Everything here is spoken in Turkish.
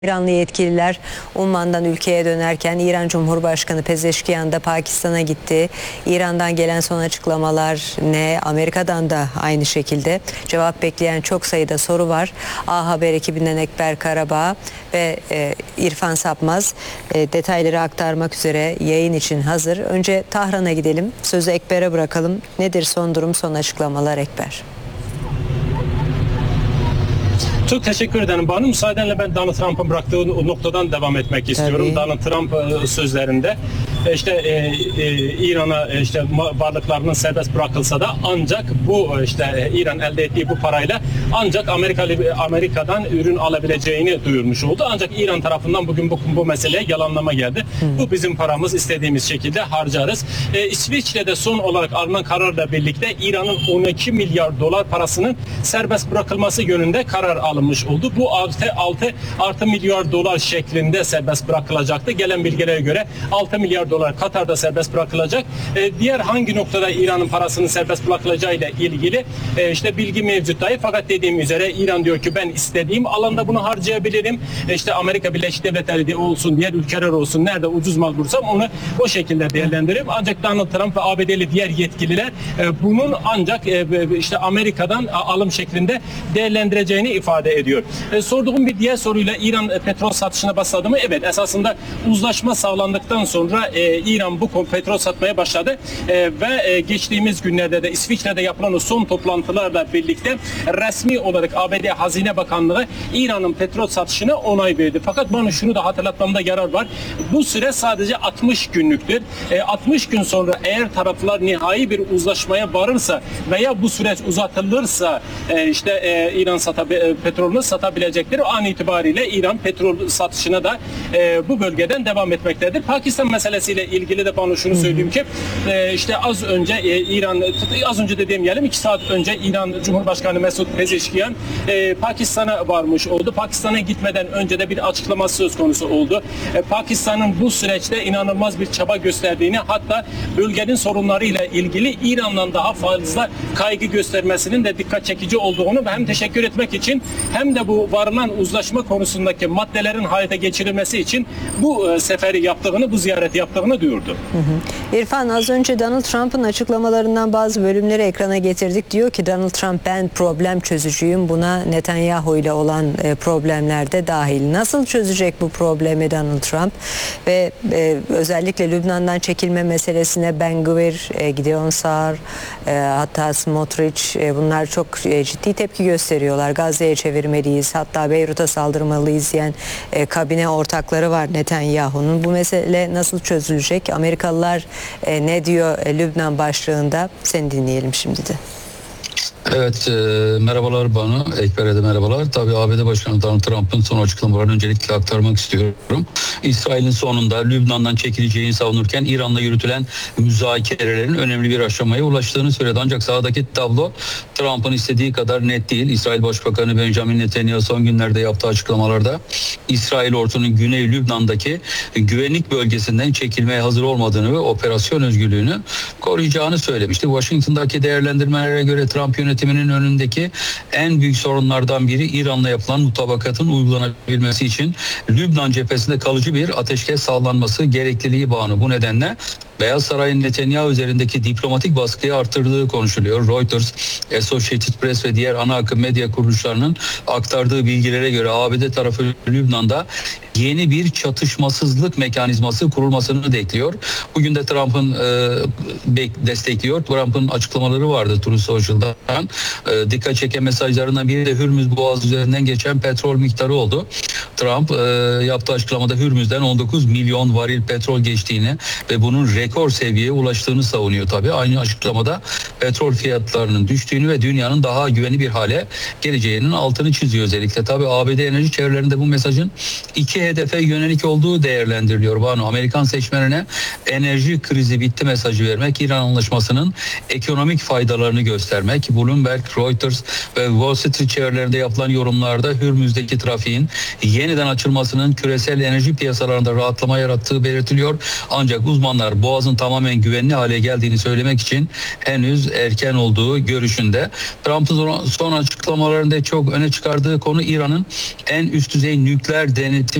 İranlı yetkililer Umman'dan ülkeye dönerken İran Cumhurbaşkanı Pezeşkiyan da Pakistan'a gitti. İran'dan gelen son açıklamalar ne? Amerika'dan da aynı şekilde cevap bekleyen çok sayıda soru var. A Haber ekibinden Ekber Karabağ ve İrfan Sapmaz detayları aktarmak üzere yayın için hazır. Önce Tahran'a gidelim. Sözü Ekber'e bırakalım. Nedir son durum, son açıklamalar Ekber? Çok teşekkür ederim Banu. Müsaadenle ben Donald Trump'ın bıraktığı noktadan devam etmek istiyorum. Donald Trump sözlerinde İran'a varlıklarının serbest bırakılsa da ancak bu İran elde ettiği bu parayla ancak Amerika'dan ürün alabileceğini duyurmuş oldu. Ancak İran tarafından bugün bu meseleye yalanlama geldi. Bu bizim paramız, istediğimiz şekilde harcarız. İsviçre'de son olarak alınan kararla birlikte İran'ın 12 milyar dolar parasının serbest bırakılması yönünde karar alınmış oldu. Bu 6 milyar dolar şeklinde serbest bırakılacaktı. Gelen bilgilere göre 6 milyar dolar Katar'da serbest bırakılacak. Diğer hangi noktada İran'ın parasının serbest bırakılacağıyla ilgili bilgi mevcut dahi. Fakat dediğim üzere İran diyor ki ben istediğim alanda bunu harcayabilirim. Amerika Birleşik Devletleri olsun, diğer ülkeler olsun, nerede ucuz mal bulursam onu o şekilde değerlendiririm. Ancak Donald Trump ve ABD'li diğer yetkililer bunun ancak Amerika'dan alım şeklinde değerlendireceğini ifade ediyor. Sorduğum bir diğer soruyla İran petrol satışına başladı mı? Evet, esasında uzlaşma sağlandıktan sonra İran bu petrol satmaya başladı ve geçtiğimiz günlerde de İsviçre'de yapılan o son toplantılarla birlikte resmi olarak ABD Hazine Bakanlığı İran'ın petrol satışına onay verdi. Fakat bana şunu da hatırlatmamda yarar var. Bu süre sadece 60 günlüktür. 60 gün sonra eğer taraflar nihai bir uzlaşmaya varırsa veya bu süreç uzatılırsa İran petrolünü satabilecektir. An itibariyle İran petrol satışına da bu bölgeden devam etmektedir. Pakistan meselesiyle ilgili de bana şunu söyleyeyim ki az önce dediğim yerim 2 saat önce İran Cumhurbaşkanı Mesut Pezeşkiyan Pakistan'a varmış oldu. Pakistan'a gitmeden önce de bir açıklaması söz konusu oldu. Pakistan'ın bu süreçte inanılmaz bir çaba gösterdiğini, hatta bölgenin sorunlarıyla ilgili İran'dan daha fazla kaygı göstermesinin de dikkat çekici olduğunu ve hem teşekkür etmek için hem de bu varılan uzlaşma konusundaki maddelerin hayata geçirilmesi için bu seferi yaptığını, bu ziyareti yaptığını duyurdu. İrfan, az önce Donald Trump'ın açıklamalarından bazı bölümleri ekrana getirdik. Diyor ki Donald Trump ben problem çözücüyüm. Buna Netanyahu ile olan problemler de dahil. Nasıl çözecek bu problemi Donald Trump? Ve özellikle Lübnan'dan çekilme meselesine Ben-Gvir, Gideon Sa'ar, hatta Smotrich bunlar çok ciddi tepki gösteriyorlar. Gazze'ye çevirmeliyiz, hatta Beyrut'a saldırmalıyız diyen kabine ortakları var Netanyahu'nun. Bu mesele nasıl çözülecek? Amerikalılar ne diyor Lübnan başlığında? Seni dinleyelim şimdi de. Evet, merhabalar Banu, Ekber'e de merhabalar. Tabii ABD Başkanı Donald Trump'ın son açıklamalarını öncelikle aktarmak istiyorum. İsrail'in sonunda Lübnan'dan çekileceğini savunurken İran'la yürütülen müzakerelerin önemli bir aşamaya ulaştığını söyledi. Ancak sahadaki tablo Trump'ın istediği kadar net değil. İsrail Başbakanı Benjamin Netanyahu son günlerde yaptığı açıklamalarda İsrail ordusunun Güney Lübnan'daki güvenlik bölgesinden çekilmeye hazır olmadığını ve operasyon özgürlüğünü koruyacağını söylemişti. Washington'daki değerlendirmelere göre Trump yönetiminin önündeki en büyük sorunlardan biri İran'la yapılan mutabakatın uygulanabilmesi için Lübnan cephesinde kalıcı bir ateşkes sağlanması gerekliliği bağını. Bu nedenle Beyaz Saray'ın Netanyahu üzerindeki diplomatik baskıyı artırdığı konuşuluyor. Reuters, Associated Press ve diğer ana akım medya kuruluşlarının aktardığı bilgilere göre ABD tarafı Lübnan'da yeni bir çatışmasızlık mekanizması kurulmasını bekliyor. Bugün de Trump'ın destekliyor. Trump'ın açıklamaları vardı Truth Social'dan. Dikkat çeken mesajlarından biri de Hürmüz Boğazı üzerinden geçen petrol miktarı oldu. Trump yaptığı açıklamada Hürmüz'den 19 milyon varil petrol geçtiğini ve bunun rekor seviyeye ulaştığını savunuyor tabii. Aynı açıklamada petrol fiyatlarının düştüğünü ve dünyanın daha güvenli bir hale geleceğinin altını çiziyor özellikle. Tabii ABD enerji çevrelerinde bu mesajın iki hedefe yönelik olduğu değerlendiriliyor. Banu, Amerikan seçmenine enerji krizi bitti mesajı vermek, İran anlaşmasının ekonomik faydalarını göstermek. Bloomberg, Reuters ve Wall Street çevrelerinde yapılan yorumlarda Hürmüz'deki trafiğin yeniden açılmasının küresel enerji piyasalarında rahatlama yarattığı belirtiliyor. Ancak uzmanlar Boğaz'ın tamamen güvenli hale geldiğini söylemek için henüz erken olduğu görüşünde. Trump'ın son açıklamalarında çok öne çıkardığı konu İran'ın en üst düzey nükleer denetim